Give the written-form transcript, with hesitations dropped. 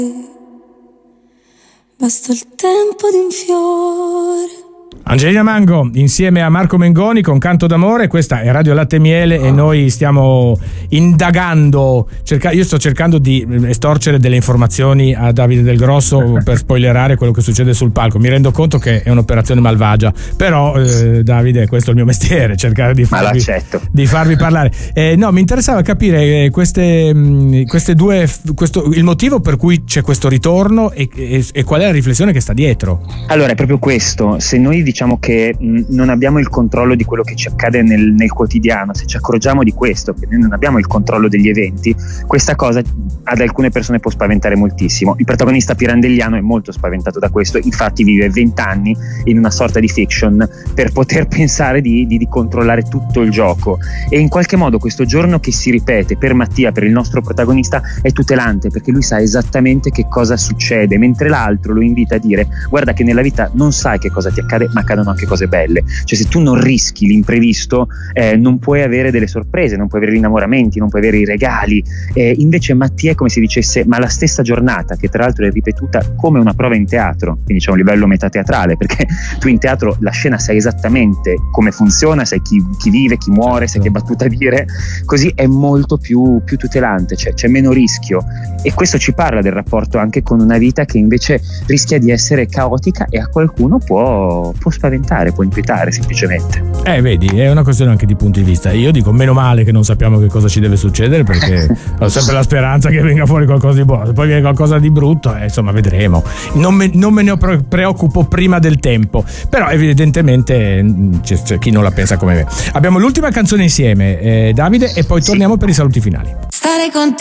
Basta il tempo di un fiore. Angelina Mango insieme a Marco Mengoni con Canto d'amore. Questa è Radio Latte e Miele e noi stiamo indagando, io sto cercando di estorcere delle informazioni a Davide Del Grosso per spoilerare quello che succede sul palco. Mi rendo conto che è un'operazione malvagia, però Davide, questo è il mio mestiere, cercare di farvi parlare. No, mi interessava capire queste due, il motivo per cui c'è questo ritorno e qual è la riflessione che sta dietro. Allora, è proprio questo: se noi diciamo che non abbiamo il controllo di quello che ci accade nel quotidiano, se ci accorgiamo di questo, che noi non abbiamo il controllo degli eventi, questa cosa ad alcune persone può spaventare moltissimo. Il protagonista Pirandelliano è molto spaventato da questo, infatti vive 20 anni in una sorta di fiction per poter pensare di controllare tutto il gioco, e in qualche modo questo giorno che si ripete per Mattia, per il nostro protagonista, è tutelante, perché lui sa esattamente che cosa succede, mentre l'altro lo invita a dire: guarda che nella vita non sai che cosa ti accade, ma accadono anche cose belle. Cioè, se tu non rischi l'imprevisto, non puoi avere delle sorprese, non puoi avere gli innamoramenti, non puoi avere i regali. Invece Mattia è come se dicesse: ma la stessa giornata, che tra l'altro è ripetuta come una prova in teatro, quindi c'è un livello metateatrale, perché tu in teatro la scena sai esattamente come funziona, sai chi vive, chi muore, sai che battuta dire, così è molto più tutelante, cioè c'è meno rischio, e questo ci parla del rapporto anche con una vita che invece rischia di essere caotica e a qualcuno può spaventare, può inquietare semplicemente. Vedi, è una questione anche di punti di vista. Io dico meno male che non sappiamo che cosa ci deve succedere, perché ho sempre la speranza che venga fuori qualcosa di buono. Se poi viene qualcosa di brutto, insomma, vedremo. Non me ne preoccupo prima del tempo, però evidentemente c'è chi non la pensa come me. Abbiamo l'ultima canzone insieme, Davide, e poi torniamo per i saluti finali. Stare con te